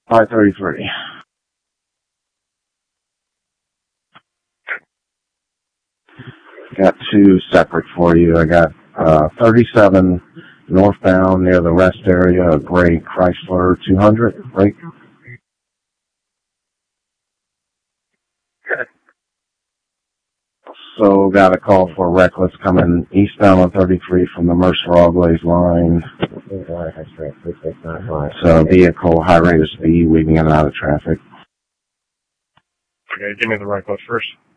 533. Got two separate for you. I got 37 northbound near the rest area, a gray Chrysler 200, right? So got a call for reckless coming eastbound on 33 from the Mercer All-Glaze line. So vehicle, high rate of speed, weaving in and out of traffic. Okay, give me the reckless first.